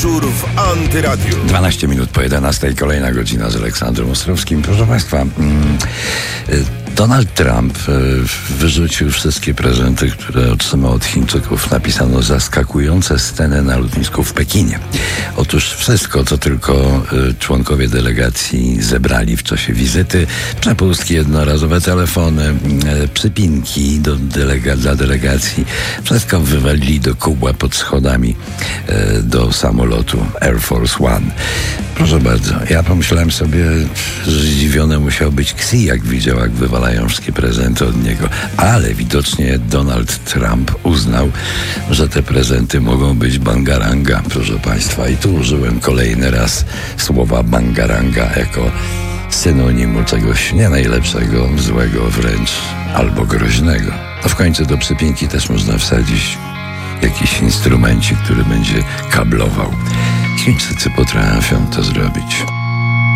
Dyżur w Antyradiu. 12 minut po 11, kolejna godzina z Aleksandrem Ostrowskim. Proszę Państwa, Donald Trump wyrzucił wszystkie prezenty, które otrzymał od Chińczyków. Napisano zaskakujące sceny na lotnisku w Pekinie. Otóż wszystko, co tylko członkowie delegacji zebrali w czasie wizyty, przepustki jednorazowe, telefony, przypinki dla delegacji, wszystko wywalili do kubła pod schodami do samolotu Air Force One. Proszę bardzo, ja pomyślałem sobie, że zdziwiony musiał być Xi, jak widział, jak wywalają wszystkie prezenty od niego. Ale widocznie Donald Trump uznał, że te prezenty mogą być bangaranga, proszę Państwa. I tu użyłem kolejny raz słowa bangaranga jako synonimu czegoś nie najlepszego, złego wręcz, albo groźnego. No w końcu do przypinki też można wsadzić jakiś instrumencik, który będzie kablował. Chińczycy potrafią to zrobić.